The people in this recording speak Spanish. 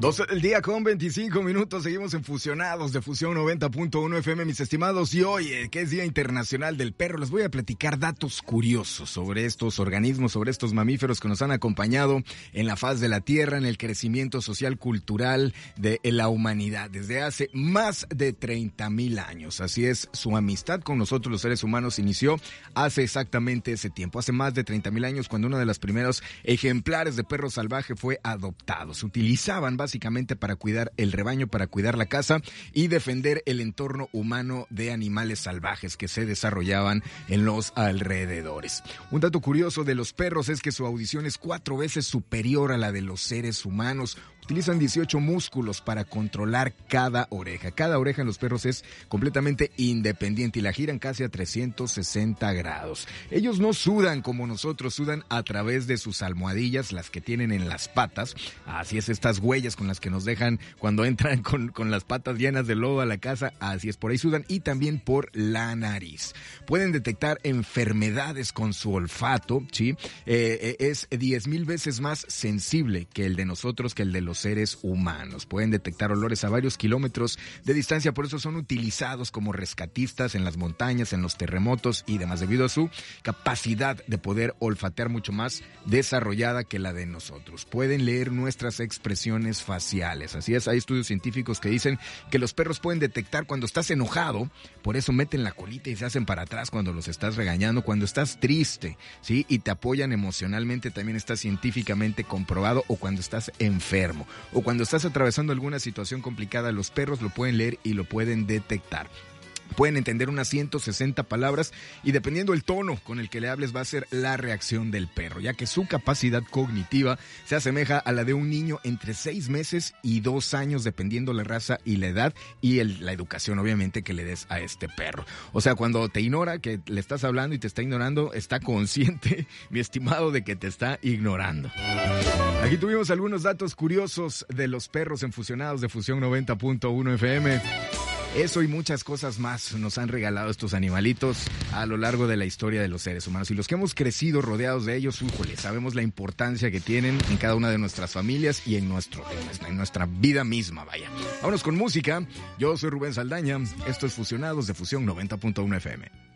12 del día con 25 minutos, seguimos en Fusionados de Fusión 90.1 FM, mis estimados, y hoy, que es Día Internacional del Perro, les voy a platicar datos curiosos sobre estos organismos, sobre estos mamíferos que nos han acompañado en la faz de la Tierra, en el crecimiento social cultural de la humanidad desde hace más de 30,000 años. Así es, su amistad con nosotros los seres humanos inició hace exactamente ese tiempo, hace más de 30,000 años, cuando uno de los primeros ejemplares de perro salvaje fue adoptado. Se utilizaban básicamente para cuidar el rebaño, para cuidar la casa y defender el entorno humano de animales salvajes que se desarrollaban en los alrededores. Un dato curioso de los perros es que su audición es 4 veces superior a la de los seres humanos. Utilizan 18 músculos para controlar cada oreja. Cada oreja en los perros es completamente independiente y la giran casi a 360 grados. Ellos no sudan como nosotros, sudan a través de sus almohadillas, las que tienen en las patas. Así es, estas huellas con las que nos dejan cuando entran con las patas llenas de lodo a la casa. Así es, por ahí sudan, y también por la nariz. Pueden detectar enfermedades con su olfato, ¿sí? Es 10,000 veces más sensible que el de nosotros, que el de los seres humanos. Pueden detectar olores a varios kilómetros de distancia, por eso son utilizados como rescatistas en las montañas, en los terremotos y demás, debido a su capacidad de poder olfatear mucho más desarrollada que la de nosotros. Pueden leer nuestras expresiones faciales. Así es, hay estudios científicos que dicen que los perros pueden detectar cuando estás enojado, por eso meten la colita y se hacen para atrás cuando los estás regañando, cuando estás triste, ¿sí? Y te apoyan emocionalmente, también está científicamente comprobado, o cuando estás enfermo, o cuando estás atravesando alguna situación complicada, los perros lo pueden leer y lo pueden detectar. Pueden entender unas 160 palabras y dependiendo el tono con el que le hables va a ser la reacción del perro, ya que su capacidad cognitiva se asemeja a la de un niño entre 6 meses y 2 años, dependiendo la raza y la edad y la educación, obviamente, que le des a este perro. O sea, cuando te ignora, que le estás hablando y te está ignorando, está consciente, mi estimado, de que te está ignorando. Aquí tuvimos algunos datos curiosos de los perros en Fusionados de Fusión 90.1 FM. Eso y muchas cosas más nos han regalado estos animalitos a lo largo de la historia de los seres humanos. Y los que hemos crecido rodeados de ellos, sabemos la importancia que tienen en cada una de nuestras familias y en nuestra vida misma, vaya. Vámonos con música. Yo soy Rubén Saldaña. Esto es Fusionados de Fusión 90.1 FM.